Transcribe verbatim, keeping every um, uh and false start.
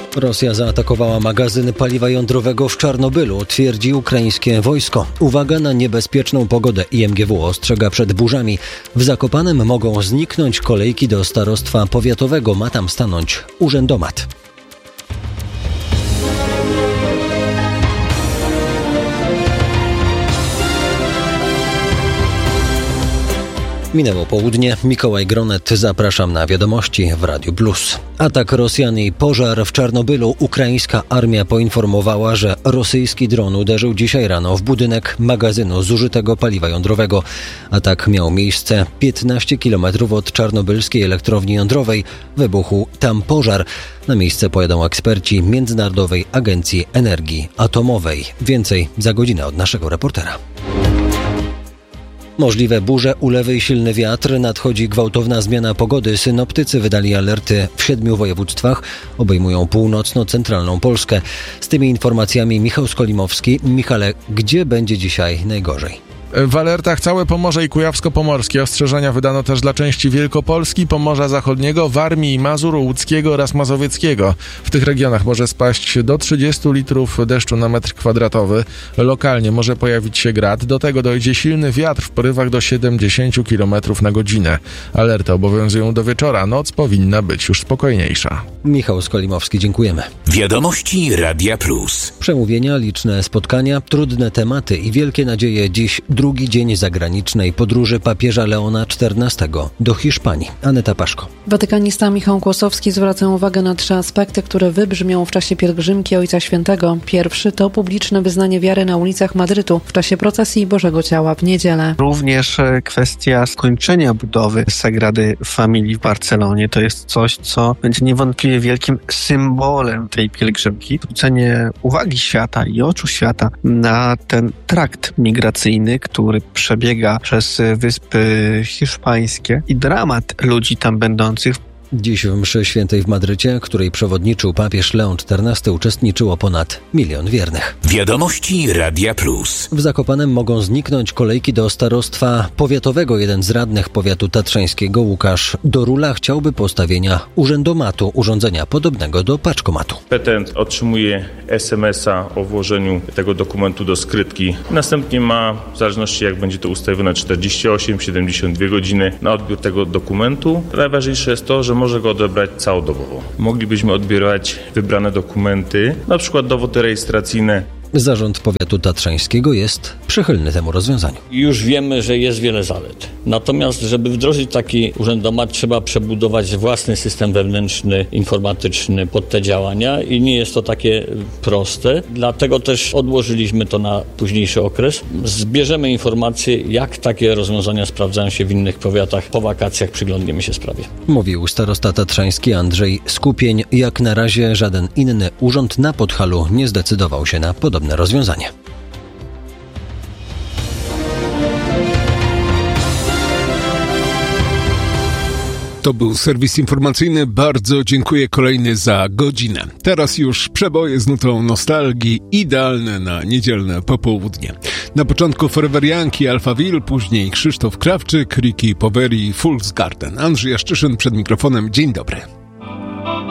Rosja zaatakowała magazyn paliwa jądrowego w Czarnobylu, twierdzi ukraińskie wojsko. Uwaga na niebezpieczną pogodę. I M G W ostrzega przed burzami. W Zakopanem mogą zniknąć kolejki do starostwa powiatowego. Ma tam stanąć urzędomat. Minęło południe. Mikołaj Gronet, zapraszam na wiadomości w Radiu Plus. Atak Rosjan i pożar w Czarnobylu. Ukraińska armia poinformowała, że rosyjski dron uderzył dzisiaj rano w budynek magazynu zużytego paliwa jądrowego. Atak miał miejsce piętnaście kilometrów od czarnobylskiej elektrowni jądrowej. Wybuchł tam pożar. Na miejsce pojadą eksperci Międzynarodowej Agencji Energii Atomowej. Więcej za godzinę od naszego reportera. Możliwe burze, ulewy i silny wiatr. Nadchodzi gwałtowna zmiana pogody. Synoptycy wydali alerty w siedmiu województwach. Obejmują północno-centralną Polskę. Z tymi informacjami Michał Skolimowski. Michale, gdzie będzie dzisiaj najgorzej? W alertach całe Pomorze i Kujawsko-Pomorskie. Ostrzeżenia wydano też dla części Wielkopolski, Pomorza Zachodniego, Warmii i Mazur, Łódzkiego oraz Mazowieckiego. W tych regionach może spaść do trzydziestu litrów deszczu na metr kwadratowy. Lokalnie może pojawić się grad. Do tego dojdzie silny wiatr w porywach do siedemdziesięciu kilometrów na godzinę. Alerty obowiązują do wieczora. Noc powinna być już spokojniejsza. Michał Skolimowski, dziękujemy. Wiadomości Radia Plus. Przemówienia, liczne spotkania, trudne tematy i wielkie nadzieje. Dziś drugi dzień zagranicznej podróży papieża Leona czternastego do Hiszpanii. Aneta Paszko. Watykanista Michał Kłosowski zwraca uwagę na trzy aspekty, które wybrzmią w czasie pielgrzymki Ojca Świętego. Pierwszy to publiczne wyznanie wiary na ulicach Madrytu w czasie procesji Bożego Ciała w niedzielę. Również kwestia skończenia budowy Sagrady Familii w Barcelonie to jest coś, co będzie niewątpliwie wielkim symbolem tej pielgrzymki. Zwrócenie uwagi świata i oczu świata na ten trakt migracyjny, który przebiega przez Wyspy Hiszpańskie i dramat ludzi tam będących. Dziś w mszy świętej w Madrycie, której przewodniczył papież Leon czternasty, uczestniczyło ponad milion wiernych. Wiadomości Radia Plus. W Zakopanem mogą zniknąć kolejki do starostwa powiatowego. Jeden z radnych powiatu tatrzańskiego, Łukasz Dorula, chciałby postawienia urzędomatu, urządzenia podobnego do paczkomatu. Petent otrzymuje es em es a o włożeniu tego dokumentu do skrytki. Następnie ma, w zależności jak będzie to ustawione, czterdzieści osiem siedemdziesiąt dwie godziny na odbiór tego dokumentu. Najważniejsze jest to, że może go odebrać całodobowo. Moglibyśmy odbierać wybrane dokumenty, na przykład dowody rejestracyjne. Zarząd Powiatu Tatrzańskiego jest przychylny temu rozwiązaniu. Już wiemy, że jest wiele zalet. Natomiast, żeby wdrożyć taki urzędomat, trzeba przebudować własny system wewnętrzny, informatyczny pod te działania i nie jest to takie proste. Dlatego też odłożyliśmy to na późniejszy okres. Zbierzemy informacje, jak takie rozwiązania sprawdzają się w innych powiatach. Po wakacjach przyglądniemy się sprawie. Mówił starosta tatrzański Andrzej Skupień. Jak na razie żaden inny urząd na Podhalu nie zdecydował się na podobne rozwiązanie. To był serwis informacyjny. Bardzo dziękuję kolejny za godzinę. Teraz już przeboje z nutą nostalgii, idealne na niedzielne popołudnie. Na początku Forever Yankee, Alphaville, później Krzysztof Krawczyk, Ricky Poveri, Fool's Garden. Andrzej Jaszczyszyn przed mikrofonem. Dzień dobry.